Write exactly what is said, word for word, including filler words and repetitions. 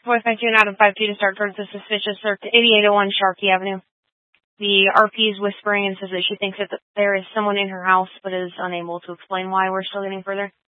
four five two and Adam five two to start towards the suspicious search to eighty-eight oh one Sharkey Avenue. The R P is whispering and says that she thinks that there is someone in her house, but is unable to explain why. We're still getting further.